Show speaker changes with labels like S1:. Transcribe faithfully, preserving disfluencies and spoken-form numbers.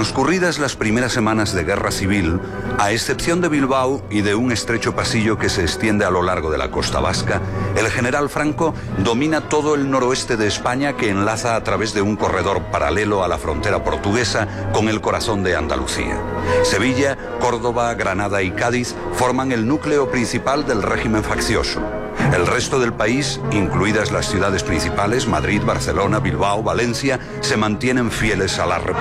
S1: Transcurridas las primeras semanas de guerra civil, a excepción de Bilbao y de un estrecho pasillo que se extiende a lo largo de la costa vasca, el general Franco domina todo el noroeste de España, que enlaza a través de un corredor paralelo a la frontera portuguesa con el corazón de Andalucía. Sevilla, Córdoba, Granada y Cádiz forman el núcleo principal del régimen faccioso. El resto del país, incluidas las ciudades principales, Madrid, Barcelona, Bilbao, Valencia, se mantienen fieles a la República.